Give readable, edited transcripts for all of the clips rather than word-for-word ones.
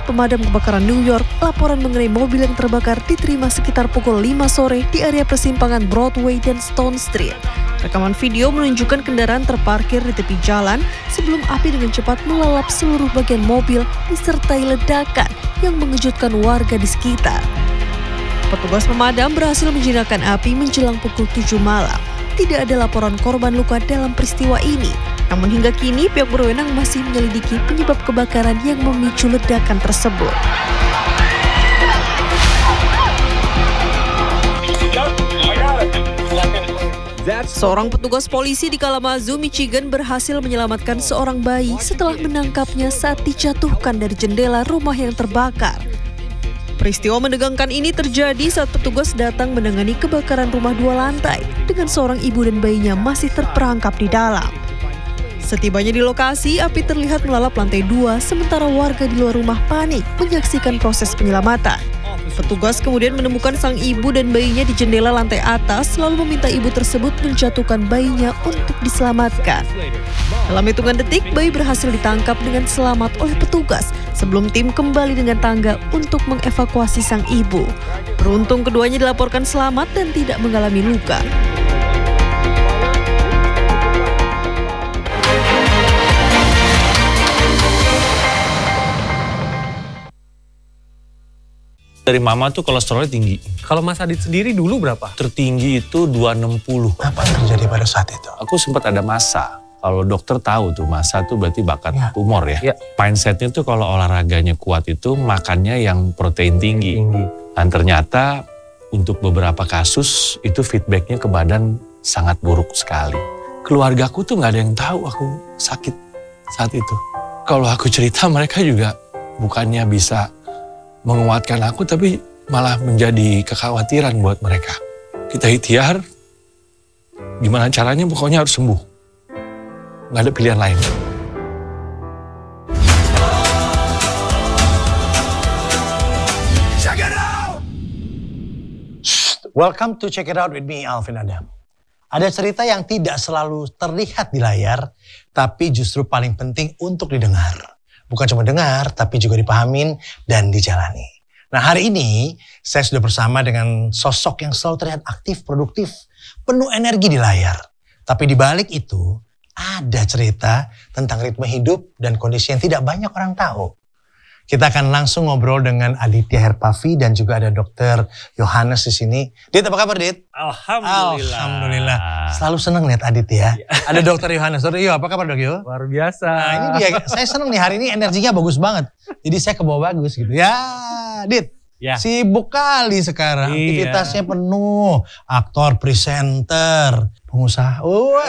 pemadam kebakaran New York, laporan mengenai mobil yang terbakar diterima sekitar pukul 5 sore di area persimpangan Broadway dan Stone Street. Rekaman video menunjukkan kendaraan terparkir di tepi jalan sebelum api dengan cepat melalap seluruh bagian mobil disertai ledakan yang mengejutkan warga di sekitar. Petugas pemadam berhasil menjinakkan api menjelang pukul 7 malam. Tidak ada laporan korban luka dalam peristiwa ini. Namun hingga kini pihak berwenang masih menyelidiki penyebab kebakaran yang memicu ledakan tersebut. Seorang petugas polisi di Kalamazoo, Michigan berhasil menyelamatkan seorang bayi setelah menangkapnya saat dijatuhkan dari jendela rumah yang terbakar. Peristiwa menegangkan ini terjadi saat petugas datang menangani kebakaran rumah 2 lantai dengan seorang ibu dan bayinya masih terperangkap di dalam. Setibanya di lokasi, api terlihat melalap lantai 2 sementara warga di luar rumah panik menyaksikan proses penyelamatan. Petugas kemudian menemukan sang ibu dan bayinya di jendela lantai atas lalu meminta ibu tersebut menjatuhkan bayinya untuk diselamatkan. Dalam hitungan detik, bayi berhasil ditangkap dengan selamat oleh petugas sebelum tim kembali dengan tangga untuk mengevakuasi sang ibu. Beruntung keduanya dilaporkan selamat dan tidak mengalami luka. Dari mama tuh kolesterolnya tinggi. Kalau Mas Adit sendiri dulu berapa? Tertinggi itu 260. Apa yang terjadi pada saat itu? Aku sempat ada masa. Kalau dokter tahu tuh masa tuh berarti bakat tumor ya. Mindsetnya tuh kalau olahraganya kuat itu makannya yang protein tinggi. Dan ternyata untuk beberapa kasus itu feedbacknya ke badan sangat buruk sekali. Keluargaku tuh gak ada yang tahu aku sakit saat itu. Kalau aku cerita mereka juga bukannya bisa menguatkan aku, tapi malah menjadi kekhawatiran buat mereka. Kita ikhtiar, gimana caranya pokoknya harus sembuh. Nggak ada pilihan lain. Check it out! Welcome to Check It Out with me, Alvin Adam. Ada cerita yang tidak selalu terlihat di layar, tapi justru paling penting untuk didengar. Bukan cuma dengar, tapi juga dipahamin dan dijalani. Nah, hari ini saya sudah bersama dengan sosok yang selalu terlihat aktif, produktif, penuh energi di layar. Tapi di balik itu ada cerita tentang ritme hidup dan kondisi yang tidak banyak orang tahu. Kita akan langsung ngobrol dengan Aditya Herpavi dan juga ada Dr. Yohanes di sini. Dit, apa kabar, Dit? Alhamdulillah. Selalu senang lihat Aditya. Ada Dr. Yohanes. Dr. Yo, apa kabar, Dok Yo? Luar biasa. Nah, ini dia. Saya senang nih, hari ini energinya bagus banget. Jadi saya kebawa bagus gitu. Ya, Dit. Ya. Sibuk kali sekarang. Iya. Aktivitasnya penuh. Aktor, presenter, pengusaha.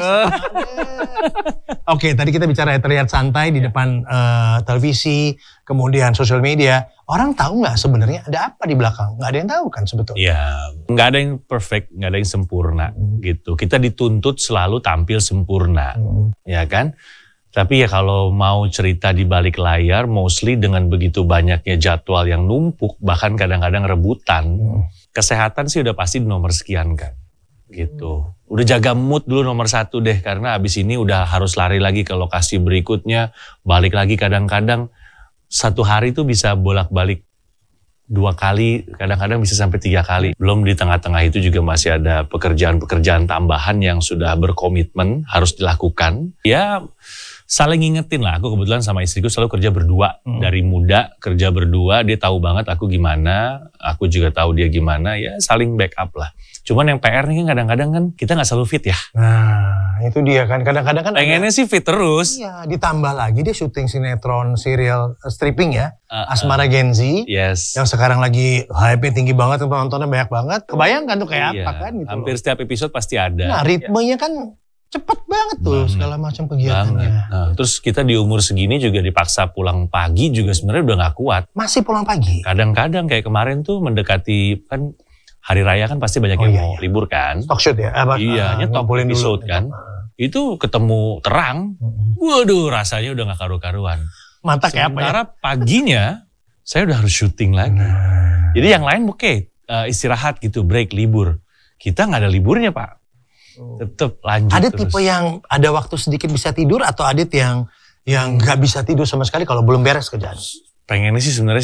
Oke, tadi kita bicara terlihat santai di depan televisi, kemudian sosial media. Orang tahu nggak sebenarnya ada apa di belakang? Nggak ada yang tahu kan sebetulnya. Ya, nggak ada yang perfect, nggak ada yang sempurna gitu. Kita dituntut selalu tampil sempurna, ya kan? Tapi ya kalau mau cerita di balik layar, mostly dengan begitu banyaknya jadwal yang numpuk, bahkan kadang-kadang rebutan, kesehatan sih udah pasti nomor sekian kan, gitu. Udah jaga mood dulu nomor 1 deh, karena abis ini udah harus lari lagi ke lokasi berikutnya, balik lagi kadang-kadang, 1 hari tuh bisa bolak-balik 2 kali, kadang-kadang bisa sampai 3 kali. Belum di tengah-tengah itu juga masih ada pekerjaan-pekerjaan tambahan yang sudah berkomitmen, harus dilakukan. Ya, saling ngingetin lah. Aku kebetulan sama istriku selalu kerja berdua. Dari muda kerja berdua, dia tahu banget aku gimana, aku juga tahu dia gimana, ya saling backup lah. Cuman yang PR nih kan kadang-kadang kan kita gak selalu fit ya. Nah, itu dia kan. Kadang-kadang kan pengennya sih fit terus. Iya, ditambah lagi dia syuting sinetron, serial, stripping ya. Asmara Genzi. Yes. Yang sekarang lagi hype-nya tinggi banget, penontonnya banyak banget. Kebayang kan tuh kayak apa kan gitu. Hampir setiap episode pasti ada. Nah, ritmenya kan cepet banget tuh segala macam kegiatannya. Nah, terus kita di umur segini juga dipaksa pulang pagi juga sebenarnya udah gak kuat. Masih pulang pagi? Kadang-kadang kayak kemarin tuh mendekati kan hari raya kan pasti banyak yang mau libur kan. Talk shoot ya? Iya, nyetop episode kan. Itu ketemu terang, waduh rasanya udah gak karu-karuan. Mata kayak apa ya? Sementara paginya saya udah harus syuting lagi. Jadi yang lain istirahat gitu, break, libur. Kita gak ada liburnya Pak. Tetap lanjut ada terus. Tipe yang ada waktu sedikit bisa tidur atau Adit yang nggak bisa tidur sama sekali kalau belum beres kerjaan? Pengennya sih sebenarnya